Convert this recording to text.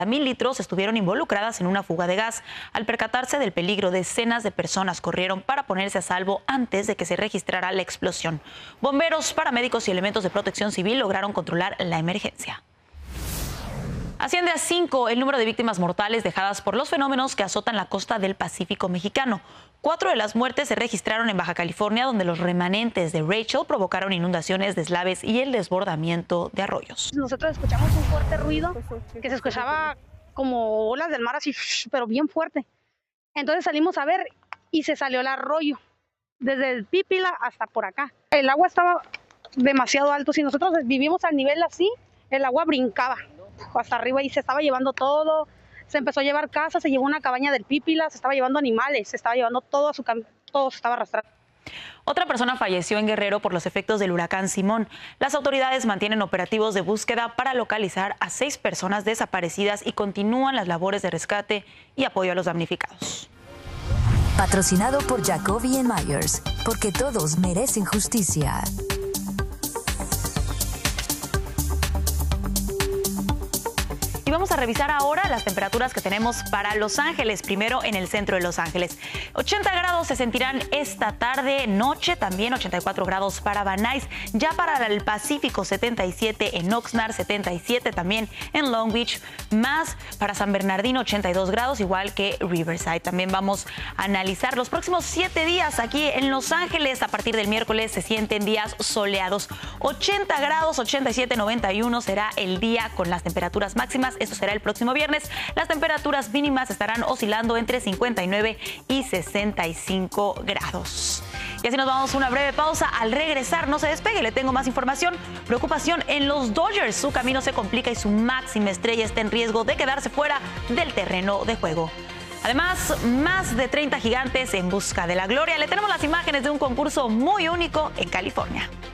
1,000 litros estuvieron involucradas en una fuga de gas. Al percatarse del peligro, decenas de personas corrieron para ponerse a salvo antes de que se registrara la explosión. Bomberos, paramédicos y elementos de protección civil lograron controlar la emergencia. Asciende a 5 el número de víctimas mortales dejadas por los fenómenos que azotan la costa del Pacífico mexicano. 4 de las muertes se registraron en Baja California, donde los remanentes de Rachel provocaron inundaciones, deslaves y el desbordamiento de arroyos. Nosotros escuchamos un fuerte ruido que se escuchaba como olas del mar así, pero bien fuerte. Entonces salimos a ver y se salió el arroyo, desde el Pípila hasta por acá. El agua estaba demasiado alto. Si nosotros vivimos al nivel así, el agua brincaba hasta arriba y se estaba llevando todo. Se empezó a llevar casas, se llevó una cabaña del Pípila, se estaba llevando animales, se estaba llevando todo a su camino, todo se estaba arrastrando. Otra persona falleció en Guerrero por los efectos del huracán Simón. Las autoridades mantienen operativos de búsqueda para localizar a 6 personas desaparecidas y continúan las labores de rescate y apoyo a los damnificados. Patrocinado por Jacoby & Myers, porque todos merecen justicia. Y vamos a revisar ahora las temperaturas que tenemos para Los Ángeles. Primero en el centro de Los Ángeles. 80 grados se sentirán esta tarde, noche también 84 grados para Van Nuys. Ya para el Pacífico 77 en Oxnard, 77 también en Long Beach. Más para San Bernardino 82 grados, igual que Riverside. También vamos a analizar los próximos 7 días aquí en Los Ángeles. A partir del miércoles se sienten días soleados. 80 grados, 87, 91 será el día con las temperaturas máximas. Esto será el próximo viernes. Las temperaturas mínimas estarán oscilando entre 59 y 65 grados. Y así nos vamos a una breve pausa. Al regresar, no se despegue, le tengo más información. Preocupación en los Dodgers. Su camino se complica y su máxima estrella está en riesgo de quedarse fuera del terreno de juego. Además, más de 30 gigantes en busca de la gloria. Le tenemos las imágenes de un concurso muy único en California.